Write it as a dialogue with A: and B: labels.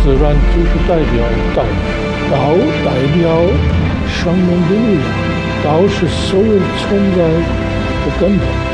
A: 自然就是代表道，道代表生命的力量，道是所有存在的根本。